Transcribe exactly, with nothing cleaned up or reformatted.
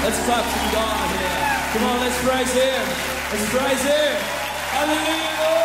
Let's clap some God here. Come on, let's praise Him. Let's praise Him. Hallelujah, Lord.